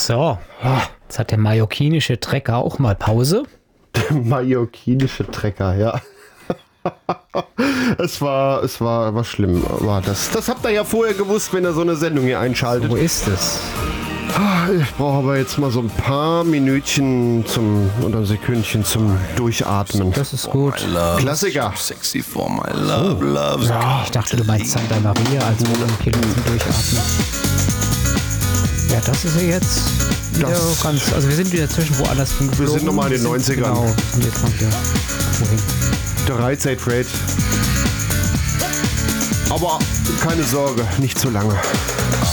So, jetzt hat der mallorquinische Trecker auch mal Pause. Der mallorquinische Trecker, ja. Es war schlimm. Aber das habt ihr ja vorher gewusst, wenn ihr so eine Sendung hier einschaltet. Wo ist es? Ich brauche aber jetzt mal so ein paar Minütchen oder Sekündchen zum Durchatmen. Das ist gut. Klassiker. Sexy for my love, love. Ja, ich dachte, du meinst Santa Maria, also ein Kilo zum Durchatmen. Ja, das ist ja jetzt wieder ganz... Also wir sind wieder zwischen woanders geflogen. Wir sind nochmal in den 90ern. Genau, wir sind jetzt mal wieder wohin. Der Right Rate. Aber keine Sorge, nicht zu lange.